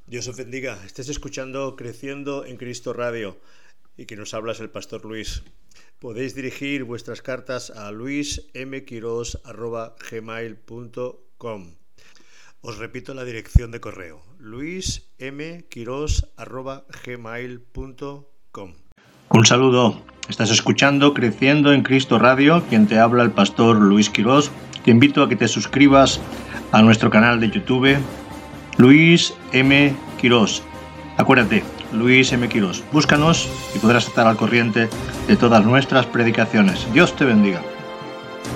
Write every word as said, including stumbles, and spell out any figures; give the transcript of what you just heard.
Dios os bendiga. Estés escuchando Creciendo en Cristo Radio y que nos habla es el Pastor Luis. Podéis dirigir vuestras cartas a luis m quiros arroba gmail punto com. Os repito la dirección de correo: luis m quiros arroba gmail punto com. Un saludo. Estás escuchando Creciendo en Cristo Radio, quien te habla el Pastor Luis Quirós. Te invito a que te suscribas a nuestro canal de YouTube, Luis M. Quirós. Acuérdate, Luis M. Quirós. Búscanos y podrás estar al corriente de todas nuestras predicaciones. Dios te bendiga.